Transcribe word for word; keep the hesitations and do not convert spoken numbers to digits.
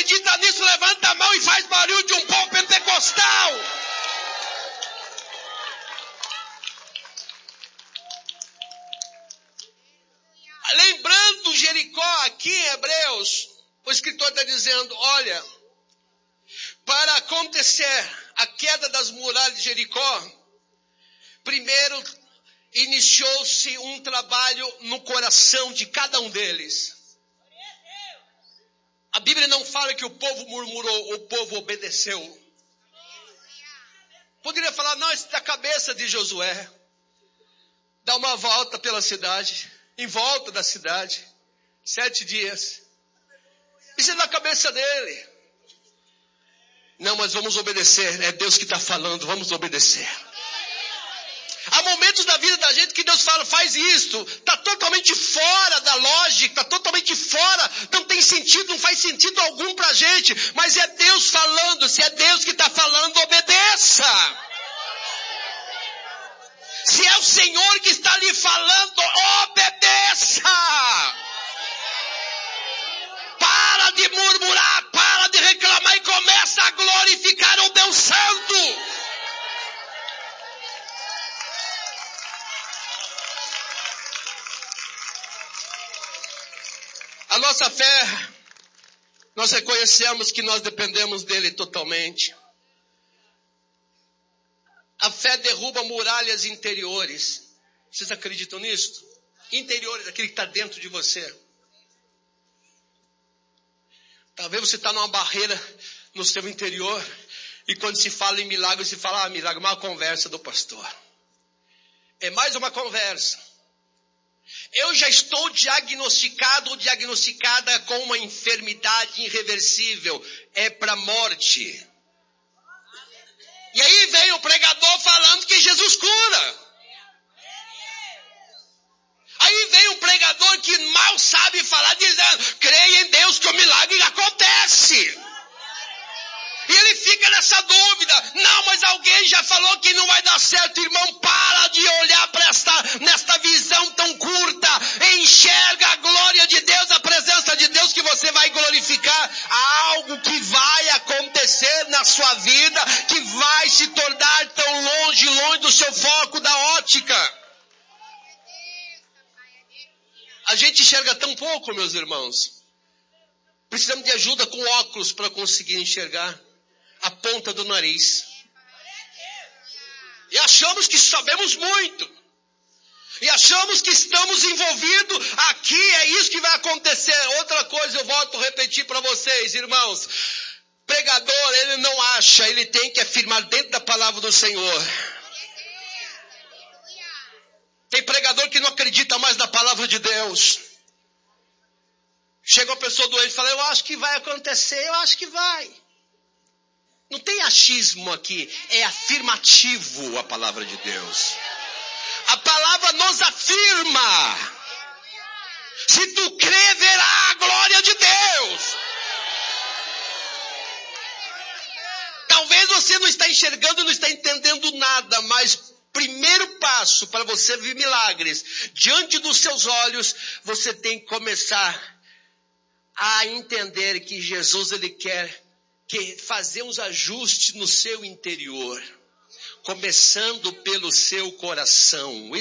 acredita nisso, levanta a mão e faz barulho de um povo pentecostal. Lembrando Jericó aqui em Hebreus, o escritor está dizendo, olha, para acontecer a queda das muralhas de Jericó, primeiro iniciou-se um trabalho no coração de cada um deles. A Bíblia não fala que o povo murmurou, o povo obedeceu. Poderia falar, não, isso é da cabeça de Josué. Dá uma volta pela cidade, em volta da cidade, sete dias. Isso é da cabeça dele. Não, mas vamos obedecer, é Deus que está falando, vamos obedecer. Há momentos da vida da gente que Deus fala, faz isso, está totalmente fora da lógica, está totalmente fora, não tem sentido, não faz sentido algum para a gente, mas é Deus falando, se é Deus que está falando, obedeça. Se é o Senhor que está lhe falando, obedeça. Para de murmurar, para de reclamar e começa a glorificar o Deus Santo. A nossa fé, nós reconhecemos que nós dependemos dele totalmente. A fé derruba muralhas interiores. Vocês acreditam nisso? Interiores, aquele que está dentro de você. Talvez você está numa barreira no seu interior. E quando se fala em milagre, se fala, ah, milagre, uma conversa do pastor. É mais uma conversa. Eu já estou diagnosticado ou diagnosticada com uma enfermidade irreversível. É para a morte. E aí vem o pregador falando que Jesus cura. Aí vem um pregador que mal sabe falar, dizendo, creia em Deus que o milagre acontece. E ele fica nessa dúvida. Não, mas alguém já falou que não vai dar certo. Irmão, para de olhar para esta, nesta visão tão curta. Enxerga a glória de Deus, a presença de Deus que você vai glorificar. Há algo que vai acontecer na sua vida, que vai se tornar tão longe, longe do seu foco, da ótica. A gente enxerga tão pouco, meus irmãos. Precisamos de ajuda com óculos para conseguir enxergar a ponta do nariz. E achamos que sabemos muito. E achamos que estamos envolvidos. Aqui é isso que vai acontecer. Outra coisa eu volto a repetir para vocês, irmãos. Pregador, ele não acha, ele tem que afirmar dentro da palavra do Senhor. Tem pregador que não acredita mais na palavra de Deus. Chega uma pessoa doente e fala, eu acho que vai acontecer, eu acho que vai. Não tem achismo aqui, é afirmativo a palavra de Deus. A palavra nos afirma. Se tu crer, verá a glória de Deus. Talvez você não está enxergando, não está entendendo nada, mas primeiro passo para você ver milagres diante dos seus olhos, você tem que começar a entender que Jesus, ele quer que fazer uns ajustes no seu interior, começando pelo seu coração.